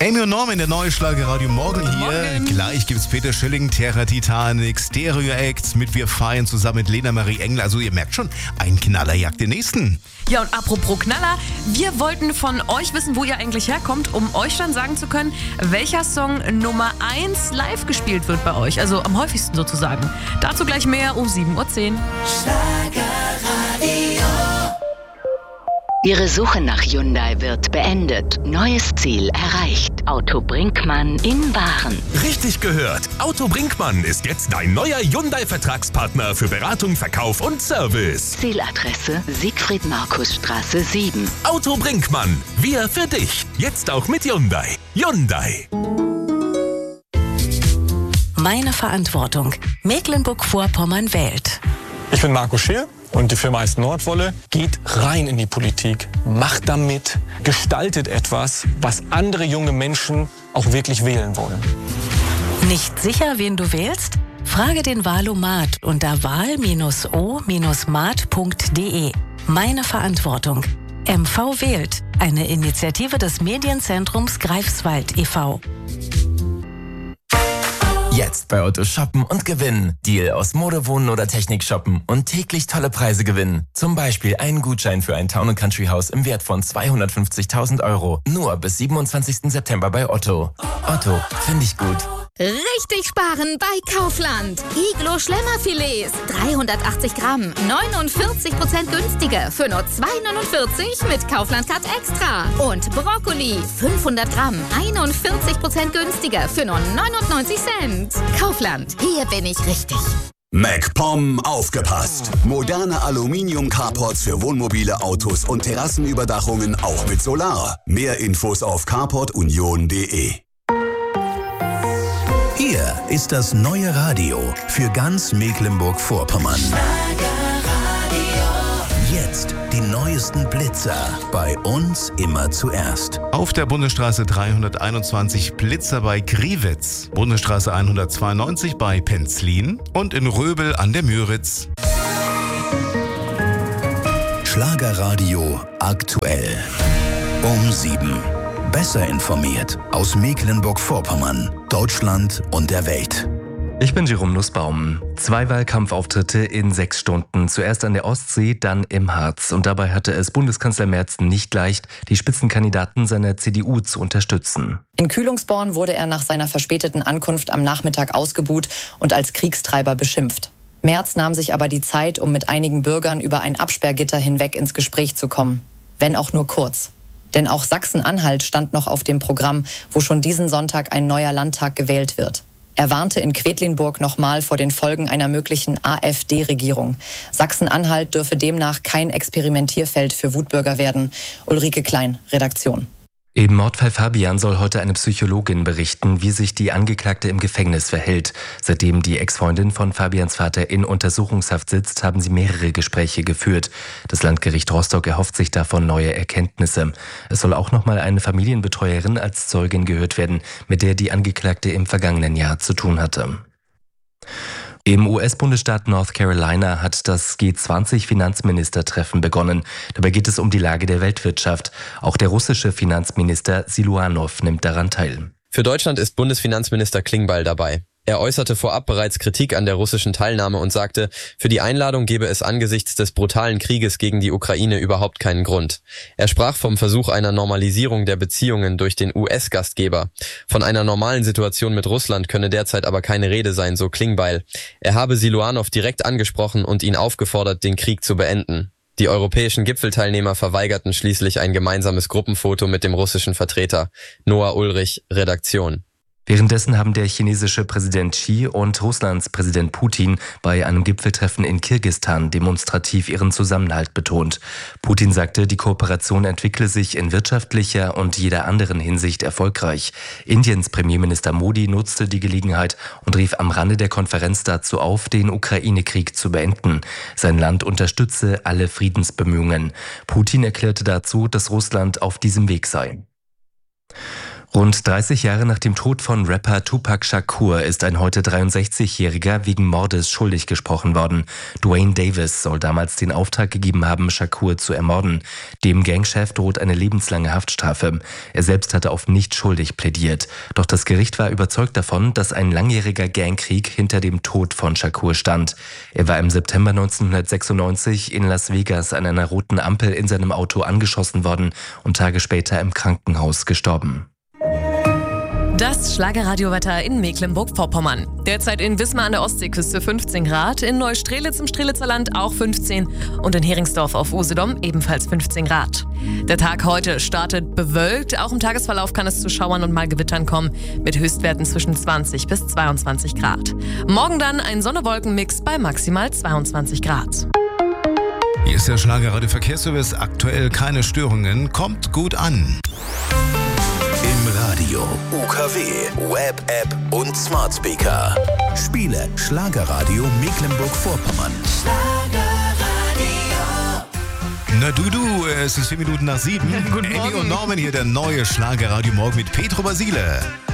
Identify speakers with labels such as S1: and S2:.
S1: Amy und Norman, der neue Schlagerradio Morgen hier.
S2: Morgen.
S1: Gleich gibt's Peter Schilling, Terra Titanic, Stereo Acts mit Wir feiern zusammen mit Lena Marie Engel. Also ihr merkt schon, ein Knaller jagt den nächsten.
S2: Ja, und apropos Knaller, wir wollten von euch wissen, wo ihr eigentlich herkommt, um euch dann sagen zu können, welcher Song Nummer 1 live gespielt wird bei euch. Also am häufigsten sozusagen. Dazu gleich mehr um 7:10 Uhr.
S3: Ihre Suche nach Hyundai wird beendet. Neues Ziel erreicht. Auto Brinkmann in Waren.
S4: Richtig gehört. Auto Brinkmann ist jetzt dein neuer Hyundai-Vertragspartner für Beratung, Verkauf und Service.
S3: Zieladresse Siegfried-Markus-Straße 7.
S4: Auto Brinkmann. Wir für dich. Jetzt auch mit Hyundai. Hyundai.
S5: Meine Verantwortung. Mecklenburg-Vorpommern wählt.
S6: Ich bin Marco Schier und die Firma heißt Nordwolle. Geht rein in die Politik, macht damit, gestaltet etwas, was andere junge Menschen auch wirklich wählen wollen.
S5: Nicht sicher, wen du wählst? Frage den Wahlomat unter wahl-o-mat.de. Meine Verantwortung. MV wählt. Eine Initiative des Medienzentrums Greifswald e.V.
S7: Jetzt bei Otto shoppen und gewinnen. Deal aus Mode, Wohnen oder Technik shoppen und täglich tolle Preise gewinnen. Zum Beispiel einen Gutschein für ein Town & Country Haus im Wert von 250.000 €. Nur bis 27. September bei Otto. Otto, finde ich gut.
S8: Richtig sparen bei Kaufland. Iglo Schlemmerfilets, 380 Gramm, 49% günstiger für nur 2,49 mit Kaufland Cut Extra. Und Brokkoli, 500 Gramm, 41% günstiger für nur 99 Cent. Kaufland, hier bin ich richtig.
S9: MacPom aufgepasst. Moderne Aluminium-Carports für Wohnmobile, Autos und Terrassenüberdachungen auch mit Solar. Mehr Infos auf carportunion.de.
S10: Hier ist das neue Radio für ganz Mecklenburg-Vorpommern. Jetzt die neuesten Blitzer. Bei uns immer zuerst.
S1: Auf der Bundesstraße 321 Blitzer bei Griewitz, Bundesstraße 192 bei Penzlin und in Röbel an der Müritz.
S10: Schlagerradio aktuell. Um 7. Besser informiert aus Mecklenburg-Vorpommern, Deutschland und der Welt.
S11: Ich bin Jerome Nussbaum. 2 Wahlkampfauftritte in 6 Stunden. Zuerst an der Ostsee, dann im Harz. Und dabei hatte es Bundeskanzler Merz nicht leicht, die Spitzenkandidaten seiner CDU zu unterstützen.
S12: In Kühlungsborn wurde er nach seiner verspäteten Ankunft am Nachmittag ausgebuht und als Kriegstreiber beschimpft. Merz nahm sich aber die Zeit, um mit einigen Bürgern über ein Absperrgitter hinweg ins Gespräch zu kommen. Wenn auch nur kurz. Denn auch Sachsen-Anhalt stand noch auf dem Programm, wo schon diesen Sonntag ein neuer Landtag gewählt wird. Er warnte in Quedlinburg nochmal vor den Folgen einer möglichen AfD-Regierung. Sachsen-Anhalt dürfe demnach kein Experimentierfeld für Wutbürger werden. Ulrike Klein, Redaktion.
S11: Im Mordfall Fabian soll heute eine Psychologin berichten, wie sich die Angeklagte im Gefängnis verhält. Seitdem die Ex-Freundin von Fabians Vater in Untersuchungshaft sitzt, haben sie mehrere Gespräche geführt. Das Landgericht Rostock erhofft sich davon neue Erkenntnisse. Es soll auch nochmal eine Familienbetreuerin als Zeugin gehört werden, mit der die Angeklagte im vergangenen Jahr zu tun hatte. Im US-Bundesstaat North Carolina hat das G20-Finanzministertreffen begonnen. Dabei geht es um die Lage der Weltwirtschaft. Auch der russische Finanzminister Siluanow nimmt daran teil.
S13: Für Deutschland ist Bundesfinanzminister Klingbeil dabei. Er äußerte vorab bereits Kritik an der russischen Teilnahme und sagte, für die Einladung gebe es angesichts des brutalen Krieges gegen die Ukraine überhaupt keinen Grund. Er sprach vom Versuch einer Normalisierung der Beziehungen durch den US-Gastgeber. Von einer normalen Situation mit Russland könne derzeit aber keine Rede sein, so Klingbeil. Er habe Siluanow direkt angesprochen und ihn aufgefordert, den Krieg zu beenden. Die europäischen Gipfelteilnehmer verweigerten schließlich ein gemeinsames Gruppenfoto mit dem russischen Vertreter. Noah Ulrich, Redaktion.
S11: Währenddessen haben der chinesische Präsident Xi und Russlands Präsident Putin bei einem Gipfeltreffen in Kirgisistan demonstrativ ihren Zusammenhalt betont. Putin sagte, die Kooperation entwickle sich in wirtschaftlicher und jeder anderen Hinsicht erfolgreich. Indiens Premierminister Modi nutzte die Gelegenheit und rief am Rande der Konferenz dazu auf, den Ukraine-Krieg zu beenden. Sein Land unterstütze alle Friedensbemühungen. Putin erklärte dazu, dass Russland auf diesem Weg sei. Rund 30 Jahre nach dem Tod von Rapper Tupac Shakur ist ein heute 63-Jähriger wegen Mordes schuldig gesprochen worden. Dwayne Davis soll damals den Auftrag gegeben haben, Shakur zu ermorden. Dem Gangchef droht eine lebenslange Haftstrafe. Er selbst hatte auf nicht schuldig plädiert. Doch das Gericht war überzeugt davon, dass ein langjähriger Gangkrieg hinter dem Tod von Shakur stand. Er war im September 1996 in Las Vegas an einer roten Ampel in seinem Auto angeschossen worden und Tage später im Krankenhaus gestorben.
S2: Das Schlagerradiowetter in Mecklenburg-Vorpommern. Derzeit in Wismar an der Ostseeküste 15 Grad, in Neustrelitz im Strelitzer Land auch 15 und in Heringsdorf auf Usedom ebenfalls 15 Grad. Der Tag heute startet bewölkt, auch im Tagesverlauf kann es zu Schauern und mal Gewittern kommen, mit Höchstwerten zwischen 20 bis 22 Grad. Morgen dann ein Sonne-Wolken-Mix bei maximal 22 Grad.
S1: Hier ist der Schlagerradio-Verkehrsservice. Aktuell keine Störungen, kommt gut an.
S10: Im Radio, UKW, Web, App und Smart Speaker. Spiele Schlagerradio Mecklenburg-Vorpommern.
S1: Na du, es ist 4 Minuten nach 7.
S2: Guten
S1: Amy
S2: Morgen.
S1: und Norman hier, der neue Schlagerradio Morgen mit Petro Basile.